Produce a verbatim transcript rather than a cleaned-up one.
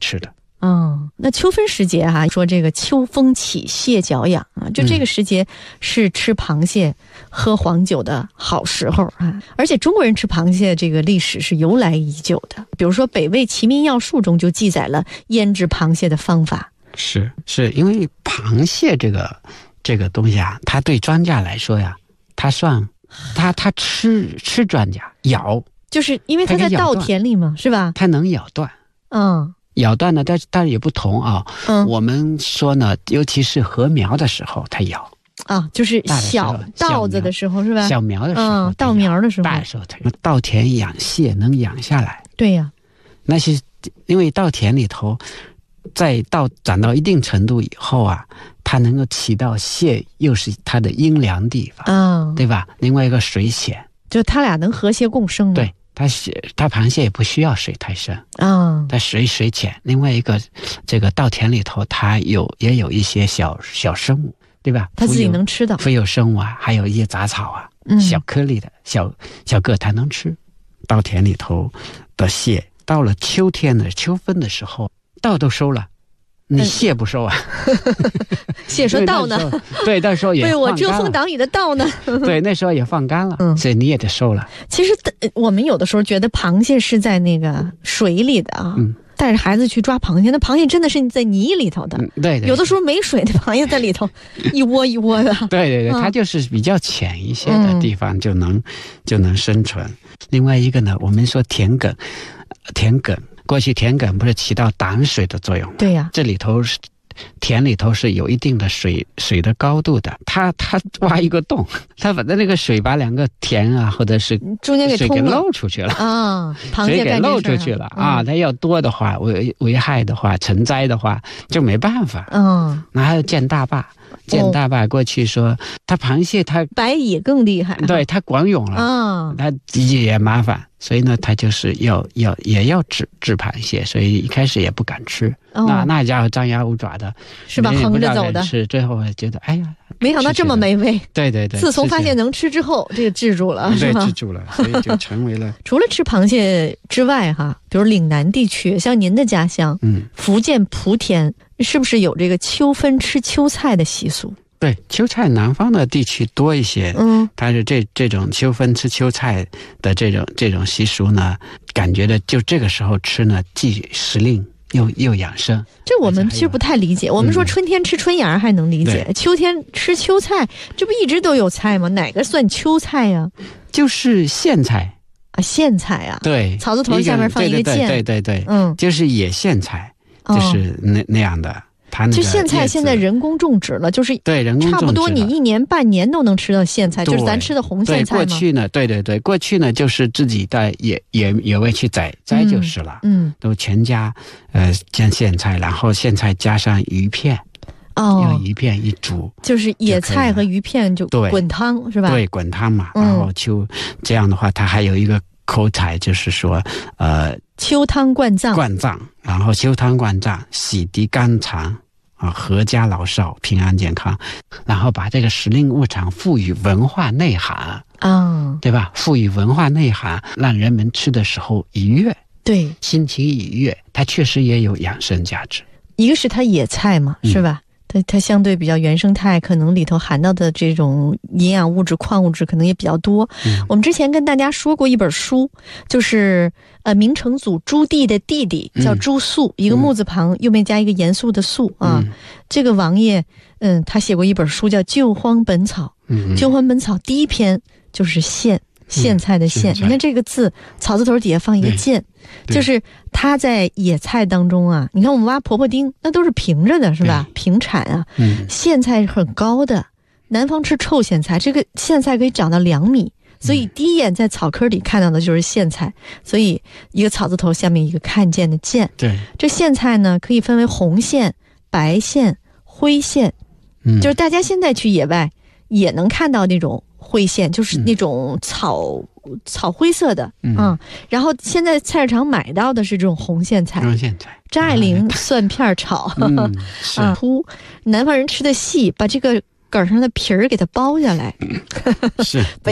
吃的。 嗯，那秋分时节哈、啊，说这个秋风起，蟹脚痒啊，就这个时节是吃螃蟹、喝黄酒的好时候啊。而且中国人吃螃蟹这个历史是由来已久的，比如说北魏《齐民要术》中就记载了腌制螃蟹的方法。 是是，因为螃蟹这个这个东西啊，它对专家来说呀，它算它它吃吃专家咬， 就是因为它在稻田里嘛，是吧？ 它能咬断。 嗯。 咬断呢，但是但是也不同啊。 嗯， 我们说呢，尤其是禾苗的时候，它咬啊，就是小稻子的时候是吧？ 小苗的时候， 嗯，稻苗的时候， 大的时候它稻田养蟹能养下来。 对呀、啊， 那是因为稻田里头，在稻长到一定程度以后啊，它能够起到蟹又是它的阴凉地方， 嗯， 对吧？另外一个水浅， 就它俩能和谐共生。 对。它它螃蟹也不需要水太深啊， 它水水浅。另外一个，这个稻田里头它有也有一些小小生物，对吧？ 它自己能吃的， 浮游生物啊，还有一些杂草啊， 嗯、 小颗粒的小小个它能吃。稻田里头的蟹，到了秋天的秋分的时候，稻都收了。你蟹不收啊？ 蟹说稻呢？ 对，那时候也对我遮风挡雨的稻呢？ 对，那时候也放干了，嗯，所以你也得收了。 其实我们有的时候觉得螃蟹是在那个水里的啊，嗯，带着孩子去抓螃蟹，那螃蟹真的是在泥里头的， 嗯、对, 对， 有的时候没水的螃蟹在里头一窝一窝的。 对对对， 嗯、 它就是比较浅一些的地方就能、嗯、就能生存。另外一个呢，我们说田埂，田埂。过去田埂不是起到挡水的作用吗？ 对呀、啊， 这里头是田里头是有一定的水水的高度的，它它挖一个洞，它把那个水把两个田啊或者是中间给水给漏出去了啊，螃蟹水给漏出去了啊，它要多的话危危害的话成灾的话就没办法。 嗯， 那还有建大坝。建大坝过去说，它螃蟹它白蚁更厉害， 对它广涌了啊， 它也麻烦，所以呢，它就是要要也要治治螃蟹，所以一开始也不敢吃。哦、那那家伙张牙舞爪的， 是吧？横着走的， 吃最后觉得哎呀， 没想到这么美味。 对对对， 自从发现能吃之后，这个治住了， 对， 是吧？ 治住了，所以就成为了。 除了吃螃蟹之外，哈，比如岭南地区，像您的家乡，嗯，福建莆田，是不是有这个秋分吃秋菜的习俗？ 对，秋菜南方的地区多一些，嗯，但是这这种秋分吃秋菜的这种这种习俗呢，感觉的就这个时候吃呢，既时令又又养生。 这我们其实不太理解。我们说春天吃春芽还能理解，嗯、秋天吃秋菜，这不一直都有菜吗？哪个算秋菜呀、啊？ 就是苋菜啊，苋菜啊， 对， 草字头下面放一个苋， 对对对对， 嗯， 就是野苋菜，就是那、哦、那样的。 就苋菜现在人工种植了，就是对人工种植了， 差不多你一年半年都能吃到苋菜，就是咱吃的红苋菜吗？ 过去呢，对对对，过去呢就是自己在野野野外去摘摘就是了，嗯，都全家呃煎苋菜，然后苋菜加上鱼片， 哦， 用鱼片一煮， 就是野菜和鱼片就滚汤是吧？ 对，滚汤嘛，然后就、嗯、这样的话，它还有一个口彩，就是说呃。 秋汤灌脏， 灌脏，然后秋汤灌脏，洗涤肝肠啊，阖家老少平安健康，然后把这个时令物产赋予文化内涵啊、哦，对吧？赋予文化内涵，让人们吃的时候愉悦， 对， 心情愉悦，它确实也有养生价值。 一个是它野菜嘛，嗯、是吧？它它相对比较原生态，可能里头含到的这种营养物质、矿物质可能也比较多。嗯、我们之前跟大家说过一本书，就是呃明成祖朱棣的弟弟叫朱肃，嗯、一个木字旁，右面加一个严肃的肃啊。嗯、这个王爷，嗯，他写过一本书叫《救荒本草》。嗯，《救荒本草》第一篇就是苋。苋菜的苋、嗯，你看这个字，草字头底下放一个苋，就是它在野菜当中啊。你看我们挖婆婆丁，那都是平着的，是吧？平产啊。嗯，苋菜是很高的，南方吃臭苋菜，这个苋菜可以长到两米，所以第一眼在草坑里看到的就是苋菜。所以一个草字头下面一个看见的见。 对， 这苋菜呢可以分为红苋、白苋、灰苋，嗯，就是大家现在去野外也能看到那种。灰苋就是那种草、嗯、草灰色的，嗯，嗯，然后现在菜市场买到的是这种红苋菜， 红苋菜， 张爱玲蒜片炒， 嗯，是啊，铺南方人吃的细，把这个梗上的皮儿给它剥下来， 是。